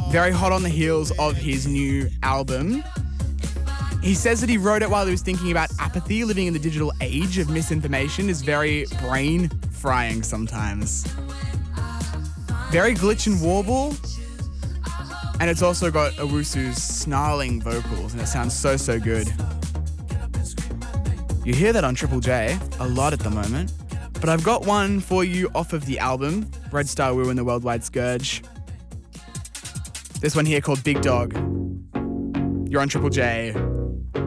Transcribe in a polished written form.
Very hot on the heels of his new album. He says that he wrote it while he was thinking about apathy. Living in the digital age of misinformation is very brain frying sometimes. Very glitch and warble. And it's also got Owusu's snarling vocals, and it sounds so, so good. You hear that on Triple J a lot at the moment. But I've got one for you off of the album, Red Star Woo and the Worldwide Scourge. This one here called Big Dog. You're on Triple J.